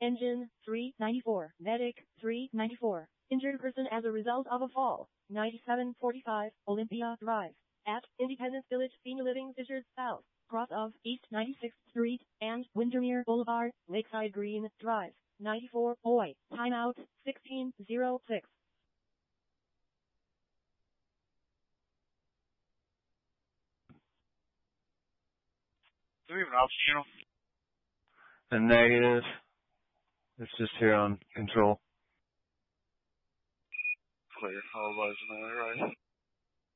Engine 394. Medic 394. Injured person as a result of a fall. 9745 Olympia Drive. At Independence Village Senior Living Fishers South. Cross of East 96th Street and Windermere Boulevard, Lakeside Green Drive. 94 Oi. Timeout 1606. Do we have an ops channel? A negative. It's just here on control. Clear. All advised on the way, right?